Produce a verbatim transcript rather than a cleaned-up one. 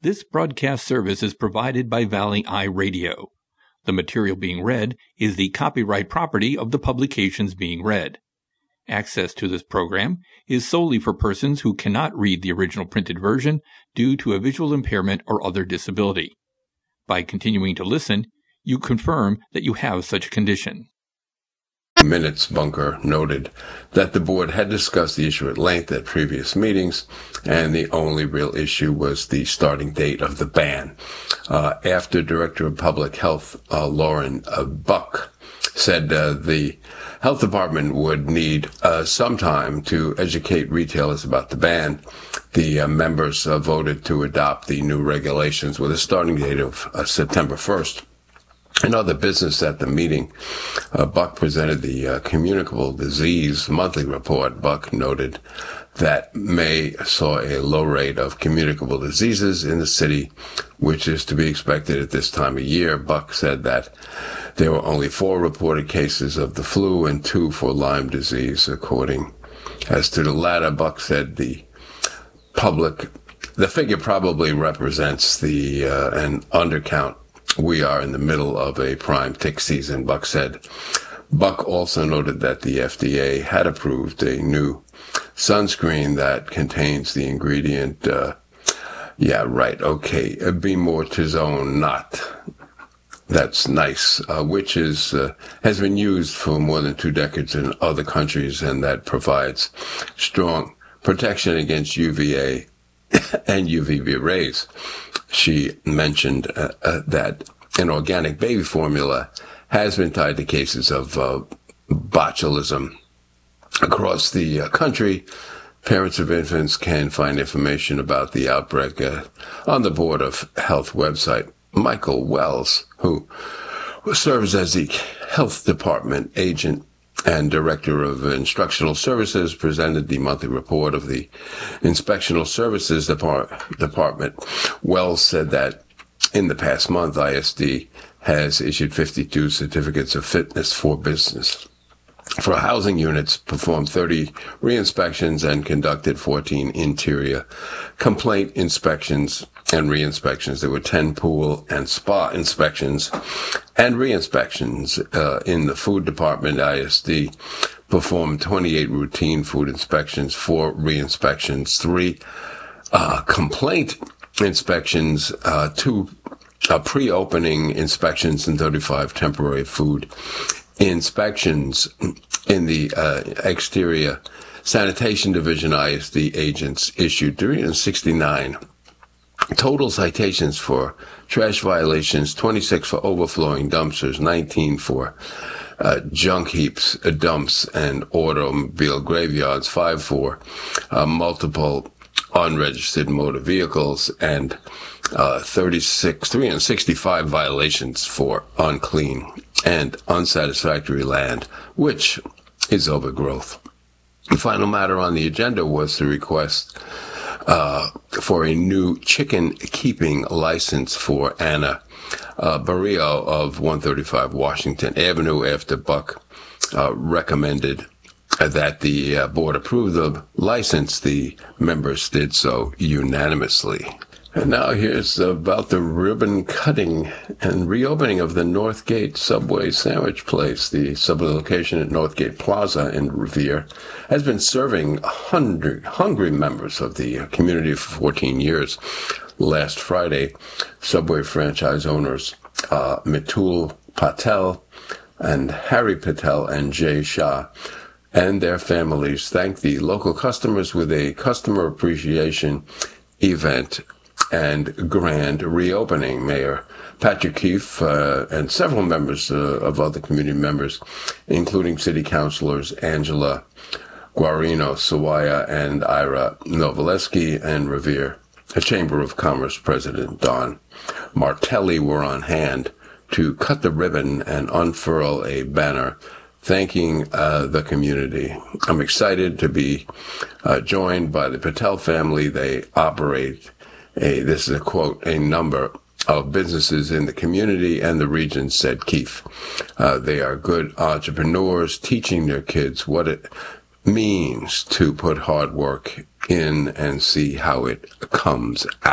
This broadcast service is provided by Valley Eye Radio. The material being read is the copyright property of the publications being read. Access to this program is solely for persons who cannot read the original printed version due to a visual impairment or other disability. By continuing to listen, you confirm that you have such a condition. Minutes Bunker noted that the board had discussed the issue at length at previous meetings, and the only real issue was the starting date of the ban. Uh, after Director of Public Health uh, Lauren uh, Buck said uh, the health department would need uh, some time to educate retailers about the ban, the uh, members uh, voted to adopt the new regulations with a starting date of uh, September first. In other business at the meeting, uh, Buck presented the uh, Communicable Disease Monthly Report. Buck noted that May saw a low rate of communicable diseases in the city, which is to be expected at this time of year. Buck said that there were only four reported cases of the flu and two for Lyme disease, according. As to the latter, Buck said the public, the figure probably represents the uh, an undercount. We are in the middle of a prime tick season, Buck said. Buck also noted that the F D A had approved a new sunscreen that contains the ingredient, uh, yeah, right, okay, bemortazone not. That's nice, uh, which is uh, has been used for more than two decades in other countries, and that provides strong protection against U V A and U V B rays. She mentioned uh, uh, that an organic baby formula has been tied to cases of uh, botulism across the uh, country. Parents of infants can find information about the outbreak uh, on the Board of Health website. Michael Wells, who serves as the Health Department agent and Director of Instructional Services, presented the monthly report of the Inspectional Services Depart- Department. Wells said that in the past month, I S D has issued fifty-two certificates of fitness for business. For housing units, performed thirty re-inspections and conducted fourteen interior complaint inspections and re-inspections. There were ten pool and spa inspections and re-inspections. Uh, in the food department, I S D performed twenty-eight routine food inspections, four re-inspections, three uh, complaint inspections, uh, two uh, pre-opening inspections, and thirty-five temporary food inspections. In the uh, exterior sanitation division, I S D agents issued three hundred sixty-nine total citations for trash violations, twenty-six for overflowing dumpsters, nineteen for uh, junk heaps, uh, dumps, and automobile graveyards, five for uh, multiple unregistered motor vehicles, and uh, thirty-six, three hundred sixty-five violations for unclean and unsatisfactory land, which is overgrowth. The final matter on the agenda was the request uh, for a new chicken keeping license for Anna uh, Barrio of one thirty-five Washington Avenue, after Buck uh, recommended that the uh, board approve the license. The members did so unanimously. And now here's about the ribbon cutting and reopening of the Northgate Subway sandwich place. The subway location at Northgate Plaza in Revere has been serving hungry, hungry members of the community for fourteen years. Last Friday, Subway franchise owners uh, Mitul Patel and Harry Patel and Jay Shah and their families thanked the local customers with a customer appreciation event and grand reopening. Mayor Patrick Keefe uh, and several members uh, of other community members, including city councilors Angela Guarino Sawaya and Ira Novoleski, and Revere a Chamber of Commerce President Don Martelli, were on hand to cut the ribbon and unfurl a banner thanking uh, the community. I'm excited to be uh, joined by the Patel family. They operate a, this is a quote, a number of businesses in the community and the region, said Keefe. Uh, they are good entrepreneurs, teaching their kids what it means to put hard work in and see how it comes out.